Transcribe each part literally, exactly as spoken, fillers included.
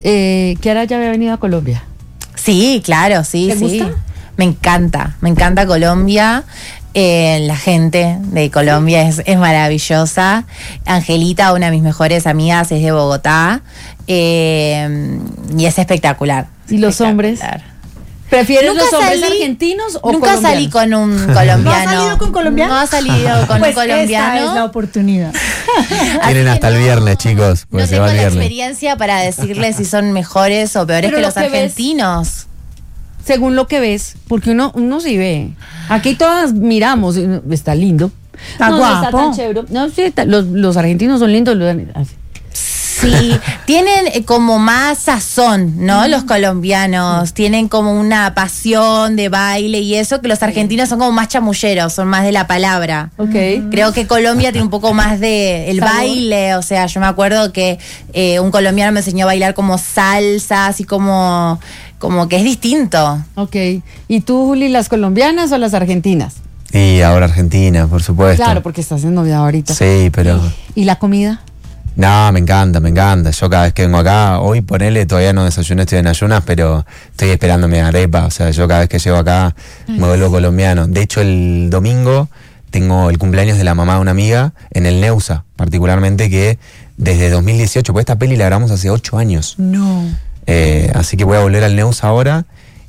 Eh, Kiara ya había venido a Colombia. Sí, claro, sí, ¿Te sí. gusta? Me encanta, me encanta Colombia. Eh, la gente de Colombia es, es maravillosa. Angelita, una de mis mejores amigas, es de Bogotá. Eh, y es espectacular. ¿Y los hombres? ¿Prefieres Nunca los hombres salí- argentinos o Nunca colombianos? salí con un colombiano. ¿No has salido con colombiano? No ha salido con Pues un colombiano. esta es la oportunidad. Tienen hasta el viernes, chicos, porque No se tengo va el la viernes. experiencia para decirles si son mejores o peores Pero que lo los que ves- argentinos. Según lo que ves, porque uno, uno sí ve. Aquí todas miramos, y uno- está lindo. Está no, no está guapo. tan chévere. No, sí, está- los, los argentinos son lindos. Los, así. Sí, tienen eh, como más sazón, ¿no? Los colombianos tienen como una pasión de baile y eso, que los argentinos son como más chamulleros, son más de la palabra. Ok. Creo que Colombia tiene un poco más de el Sabor. baile, o sea, yo me acuerdo que eh, un colombiano me enseñó a bailar como salsa, así como, como que es distinto. Ok. ¿Y tú, Juli, las colombianas o las argentinas? Y ahora Argentina, por supuesto. Claro, porque estás en novia ahorita. Sí, pero... ¿Y la comida? No, me encanta, me encanta. Yo cada vez que vengo acá, hoy ponele, todavía no desayuné, estoy en ayunas, pero estoy esperando mi arepa. O sea, yo cada vez que llego acá me vuelvo colombiano. De hecho, el domingo tengo el cumpleaños de la mamá de una amiga en el Neusa, particularmente, que desde dos mil dieciocho, pues esta peli la grabamos hace ocho años. No. Eh, así que voy a volver al Neusa ahora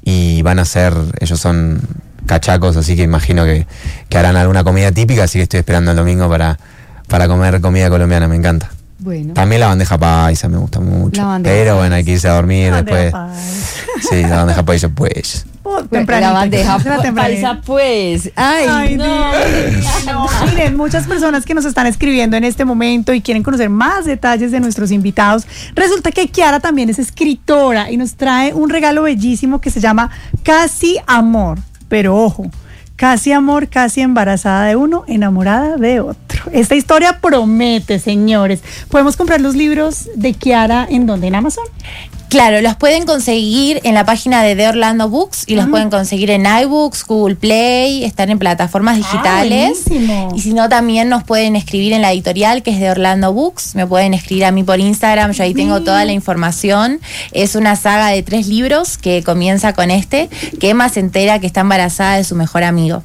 y van a ser, ellos son cachacos, así que imagino que, que harán alguna comida típica, así que estoy esperando el domingo para, para comer comida colombiana, me encanta. Bueno. También la bandeja paisa me gusta mucho. La bandeja Pero bueno, hay que irse a dormir La después. bandeja Sí, la bandeja paisa pues. Oh, tempranito, La bandeja era tempranito. paisa, pues. Ay, Ay, no. Dios. No, miren, muchas personas que nos están escribiendo en este momento y quieren conocer más detalles de nuestros invitados. Resulta que Kiara también es escritora y nos trae un regalo bellísimo que se llama Casi Amor. Pero ojo, casi amor, casi embarazada de uno, enamorada de otro. Esta historia promete, señores. ¿Podemos comprar los libros de Kiara en dónde? ¿En Amazon? Claro, los pueden conseguir en la página de The Orlando Books y los pueden conseguir en iBooks, Google Play, están en plataformas digitales. buenísimo. Y si no, también nos pueden escribir en la editorial que es de Orlando Books. Me pueden escribir a mí por Instagram, yo ahí tengo toda la información. Es una saga de tres libros que comienza con este, que Emma se entera que está embarazada de su mejor amigo.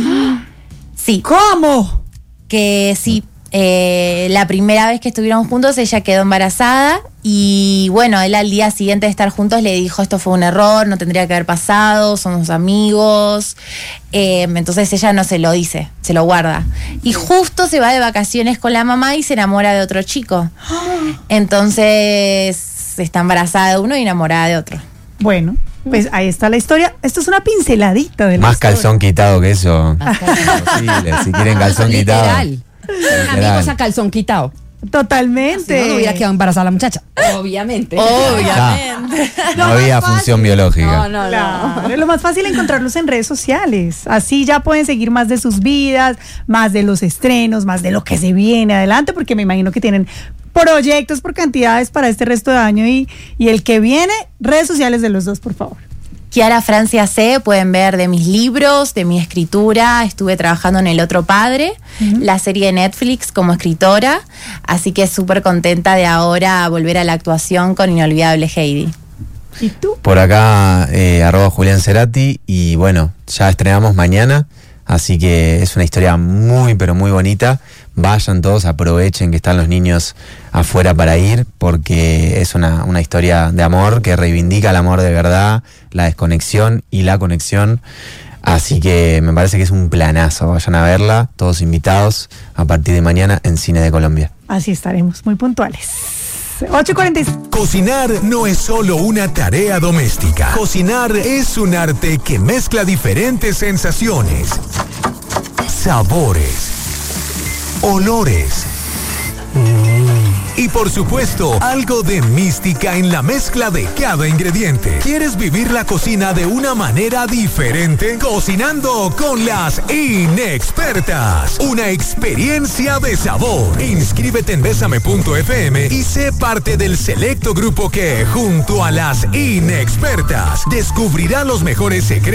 Sí. ¿Cómo? Que sí, eh, la primera vez que estuvieron juntos ella quedó embarazada y bueno, él al día siguiente de estar juntos le dijo esto fue un error, no tendría que haber pasado, somos amigos. Eh, entonces ella no se lo dice, se lo guarda y justo se va de vacaciones con la mamá y se enamora de otro chico. Entonces está embarazada de uno y enamorada de otro. Bueno, pues ahí está la historia. Esto es una pinceladita de la Más historia. calzón quitado que eso. Imposible. Si quieren calzón quitado. Literal. Amigos a calzón quitado. Totalmente. Si no, no hubiera quedado embarazada la muchacha. Obviamente. Obviamente. No había función biológica. No, no, no. Claro, lo más fácil es encontrarlos en redes sociales. Así ya pueden seguir más de sus vidas, más de los estrenos, más de lo que se viene adelante, porque me imagino que tienen proyectos por cantidades para este resto de año y, y el que viene, redes sociales de los dos, por favor. Kiara Francia C, pueden ver de mis libros, de mi escritura, estuve trabajando en El Otro Padre, uh-huh. la serie de Netflix como escritora, así que súper contenta de ahora volver a la actuación con Inolvidable Heidi. ¿Y tú? Por acá, eh, arroba Julián Cerati, y bueno, ya estrenamos mañana, así que es una historia muy, pero muy bonita. Vayan todos, aprovechen que están los niños afuera para ir, porque es una, una historia de amor que reivindica el amor de verdad, la desconexión y la conexión. Así que me parece que es un planazo. Vayan a verla, todos invitados, a partir de mañana en Cine de Colombia. Así estaremos, muy puntuales. ocho y cuarenta y seis. Cocinar no es solo una tarea doméstica. Cocinar es un arte que mezcla diferentes sensaciones, sabores, olores y por supuesto algo de mística en la mezcla de cada ingrediente. ¿Quieres vivir la cocina de una manera diferente? Cocinando con las Inexpertas, una experiencia de sabor. Inscríbete en besame punto efe eme y sé parte del selecto grupo que junto a las Inexpertas descubrirá los mejores secretos